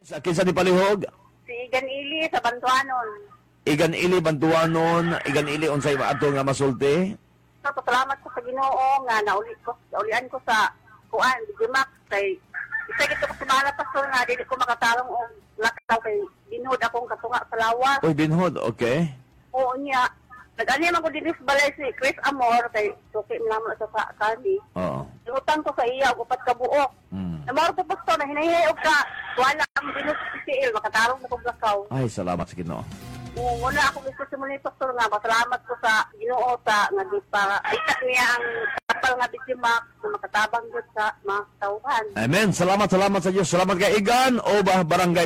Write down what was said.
Sa kinsa ni palihog? Si Igan Ili sa Bantuanon. Igan ili bantuanon, igan ili unsay maato nga masulti. So, pasalamat ko sa Ginoo nga naulian ko sa kuan, Digimax kay isa gito ko sumala pastor nga dili ko makatarong og lakaw kay binhod akong katunga sa lawas. Uy, binhod, okay. Oo niya. Nag-ani man ko dinhi sa balay si Chris Amor kay suki naman sa kani. Oo. Utang ko sa iya og upat ka buok. Namaro ko pastor na hinahiyog ka. Wala ang binhod sa PCL makatarong na kog lakaw. Ay, salamat sa Ginoo. Muna ako gusto si muli pastor nga pasalamat ko sa Ginoo sa nga di para ikat niya ang kapal nga Digimax na makatabang jud sa mga tauhan. Amen. Salamat sa Diyos. Salamat kay Igan o barangay